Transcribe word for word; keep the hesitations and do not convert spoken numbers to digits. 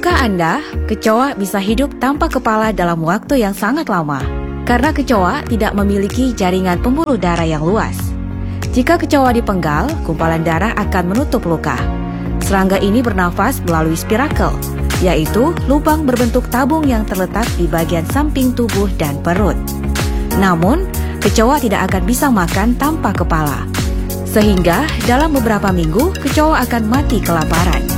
Tahukah Anda, kecoa bisa hidup tanpa kepala dalam waktu yang sangat lama? Karena kecoa tidak memiliki jaringan pembuluh darah yang luas. Jika kecoa dipenggal, gumpalan darah akan menutup luka. Serangga ini bernafas melalui spirakel, yaitu lubang berbentuk tabung yang terletak di bagian samping tubuh dan perut. Namun, kecoa tidak akan bisa makan tanpa kepala. Sehingga dalam beberapa minggu, kecoa akan mati kelaparan.